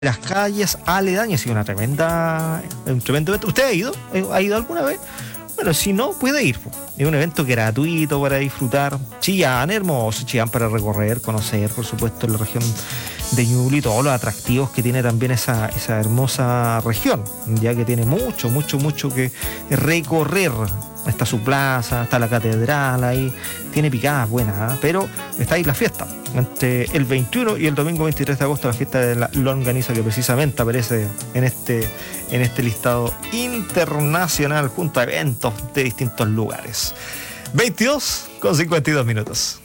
las calles aledañas, y un tremendo evento. ¿Usted ha ido? ¿Ha ido alguna vez? Bueno, si no, puede ir. Es un evento gratuito para disfrutar. Chillán, hermoso, Chillán para recorrer, conocer, por supuesto, la región de Ñuble y todos los atractivos que tiene también esa hermosa región, ya que tiene mucho que recorrer. Está su plaza, está la catedral ahí, tiene picadas buenas, pero está ahí la fiesta. Entre el 21 y el domingo 23 de agosto, la fiesta de la longaniza, que precisamente aparece en este listado internacional junto a eventos de distintos lugares. 22:52.